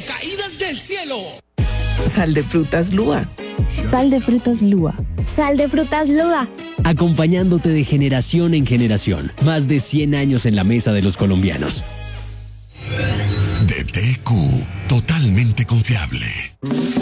caídas del cielo. Sal de frutas Lua. Sal de frutas Lua. Sal de frutas Lua. Acompañándote de generación en generación. Más de 100 años en la mesa de los colombianos. DTQ, totalmente confiable.